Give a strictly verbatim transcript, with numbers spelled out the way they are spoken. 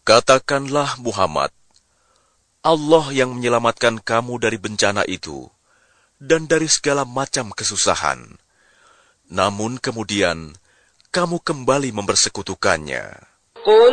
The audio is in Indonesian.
Katakanlah Muhammad, Allah yang menyelamatkan kamu dari bencana itu dan dari segala macam kesusahan. Namun kemudian kamu kembali mempersekutukannya.